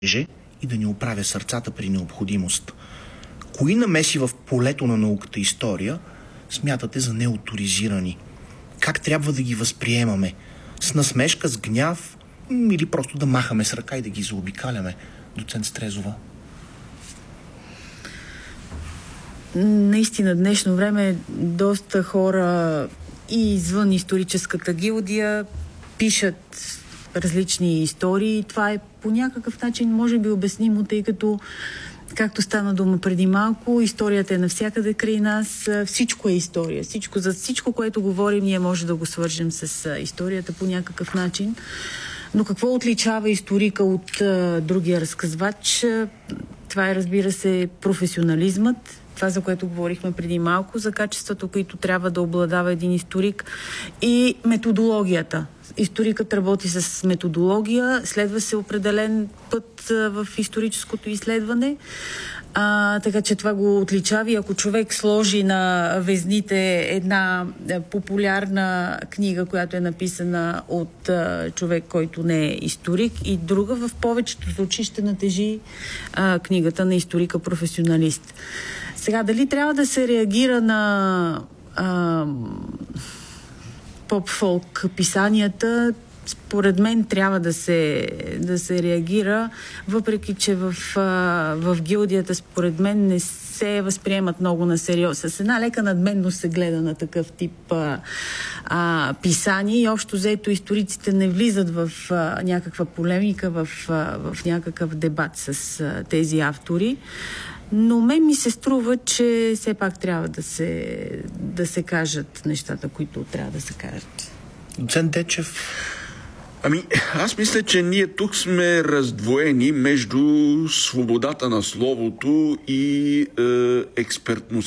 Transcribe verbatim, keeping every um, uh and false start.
и да ни оправя сърцата при необходимост. Кои намеси в полето на науката и история смятате за неоторизирани? Как трябва да ги възприемаме? С насмешка, с гняв или просто да махаме с ръка и да ги заобикаляме? Доцент Стрезова. Наистина, днешно време доста хора и извън историческата гилдия пишат различни истории. Това е по някакъв начин може би обяснимо, тъй като, както стана дума преди малко, историята е навсякъде край нас. Всичко е история. Всичко, за всичко, което говорим, ние може да го свържем с историята по някакъв начин. Но какво отличава историка от а, другия разказвач? Това е, разбира се, професионализмът. Това, за което говорихме преди малко, за качеството, които трябва да обладава един историк, и методологията. Историкът работи с методология, следва се определен път в историческото изследване, а, така че това го отличава. И ако човек сложи на везните една популярна книга, която е написана от а, човек, който не е историк, и друга, в повечето случаи ще натежи а, книгата на историка-професионалист. Сега, дали трябва да се реагира на а, поп-фолк писанията? Според мен трябва да се, да се реагира, въпреки че в, а, в гилдията, според мен, не се възприемат много на сериозно. С една лека надменност се гледа на такъв тип а, а, писания и общо взето историците не влизат в а, някаква полемика, в, а, в някакъв дебат с а, тези автори. Но мен ми се струва, че все пак трябва да се, да се кажат нещата, които трябва да се кажат. Доцент Дечев. Ами, аз мисля, че ние тук сме раздвоени между свободата на словото и е, експертността